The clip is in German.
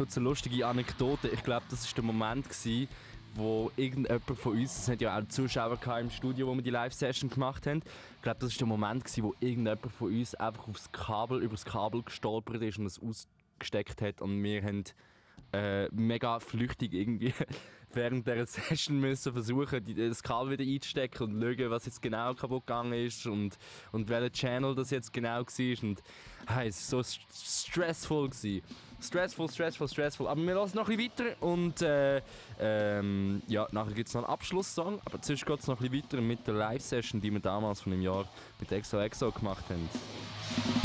kurz eine lustige Anekdote. Ich glaube, das war der Moment, wo irgendjemand von uns, es hat ja auch Zuschauer im Studio, wo wir die Live-Session gemacht haben. Ich glaube, das war der Moment, wo irgendjemand von uns einfach über das Kabel gestolpert ist und es ausgesteckt hat. Und wir haben mega flüchtig irgendwie während dieser Session müssen versuchen, das Kabel wieder einzustecken und schauen, was jetzt genau kaputt gegangen ist und welcher Channel das jetzt genau war. Und es war so stressful gewesen. Stressful. Aber wir hören noch ein bisschen weiter und ja, nachher gibt es noch einen Abschlusssong. Aber zuerst geht es noch ein bisschen weiter mit der Live-Session, die wir damals von dem Jahr mit XOXO gemacht haben.